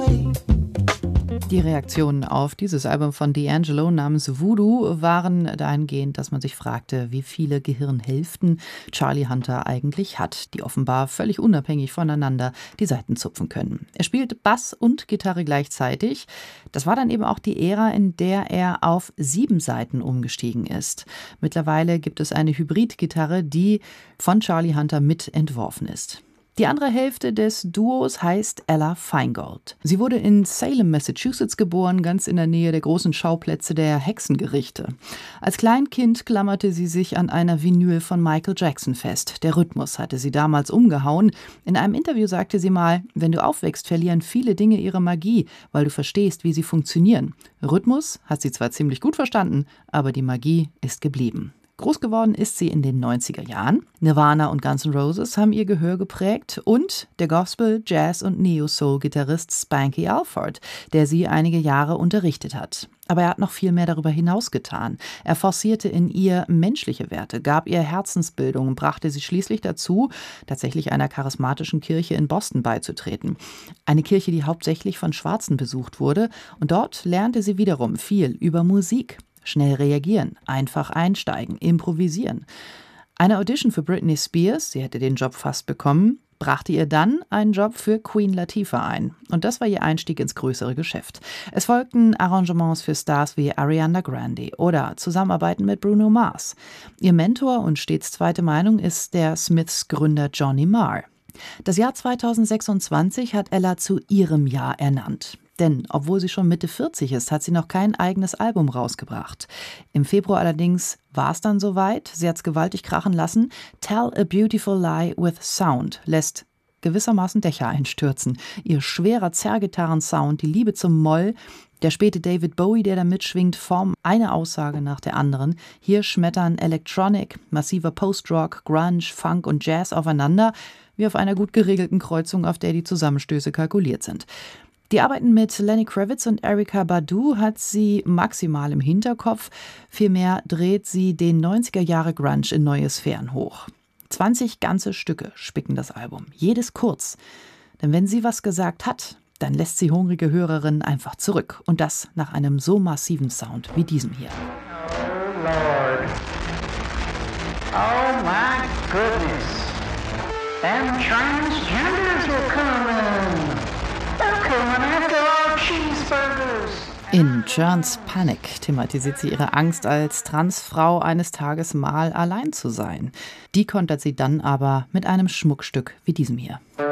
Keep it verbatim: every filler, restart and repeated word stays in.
way. Die Reaktionen auf dieses Album von D'Angelo namens Voodoo waren dahingehend, dass man sich fragte, wie viele Gehirnhälften Charlie Hunter eigentlich hat, die offenbar völlig unabhängig voneinander die Saiten zupfen können. Er spielt Bass und Gitarre gleichzeitig. Das war dann eben auch die Ära, in der er auf sieben Saiten umgestiegen ist. Mittlerweile gibt es eine Hybridgitarre, die von Charlie Hunter mitentworfen ist. Die andere Hälfte des Duos heißt Ella Feingold. Sie wurde in Salem, Massachusetts geboren, ganz in der Nähe der großen Schauplätze der Hexengerichte. Als Kleinkind klammerte sie sich an einer Vinyl von Michael Jackson fest. Der Rhythmus hatte sie damals umgehauen. In einem Interview sagte sie mal, wenn du aufwächst, verlieren viele Dinge ihre Magie, weil du verstehst, wie sie funktionieren. Rhythmus hat sie zwar ziemlich gut verstanden, aber die Magie ist geblieben. Groß geworden ist sie in den neunziger Jahren. Nirvana und Guns N' Roses haben ihr Gehör geprägt und der Gospel-, Jazz- und Neo-Soul-Gitarrist Spanky Alford, der sie einige Jahre unterrichtet hat. Aber er hat noch viel mehr darüber hinaus getan. Er forcierte in ihr menschliche Werte, gab ihr Herzensbildung und brachte sie schließlich dazu, tatsächlich einer charismatischen Kirche in Boston beizutreten. Eine Kirche, die hauptsächlich von Schwarzen besucht wurde. Und dort lernte sie wiederum viel über Musik. Schnell reagieren, einfach einsteigen, improvisieren. Eine Audition für Britney Spears, sie hätte den Job fast bekommen, brachte ihr dann einen Job für Queen Latifah ein. Und das war ihr Einstieg ins größere Geschäft. Es folgten Arrangements für Stars wie Ariana Grande oder Zusammenarbeiten mit Bruno Mars. Ihr Mentor und stets zweite Meinung ist der Smiths-Gründer Johnny Marr. Das Jahr zweitausendsechsundzwanzig hat Ella zu ihrem Jahr ernannt. Denn obwohl sie schon Mitte vierzig ist, hat sie noch kein eigenes Album rausgebracht. Im Februar allerdings war es dann soweit. Sie hat es gewaltig krachen lassen. Tell a Beautiful Lie with Sound lässt gewissermaßen Dächer einstürzen. Ihr schwerer Zerrgitarrensound, die Liebe zum Moll, der späte David Bowie, der da mitschwingt, formen eine Aussage nach der anderen. Hier schmettern Electronic, massiver Post-Rock, Grunge, Funk und Jazz aufeinander, wie auf einer gut geregelten Kreuzung, auf der die Zusammenstöße kalkuliert sind. Die Arbeiten mit Lenny Kravitz und Erykah Badu hat sie maximal im Hinterkopf. Vielmehr dreht sie den neunziger-Jahre-Grunge in neue Sphären hoch. zwanzig ganze Stücke spicken das Album, jedes kurz. Denn wenn sie was gesagt hat, dann lässt sie hungrige Hörerinnen einfach zurück. Und das nach einem so massiven Sound wie diesem hier. Oh Lord. Oh my goodness. Them transgenders are coming. In John's Panic thematisiert sie ihre Angst, als Transfrau eines Tages mal allein zu sein. Die kontert sie dann aber mit einem Schmuckstück wie diesem hier. Oh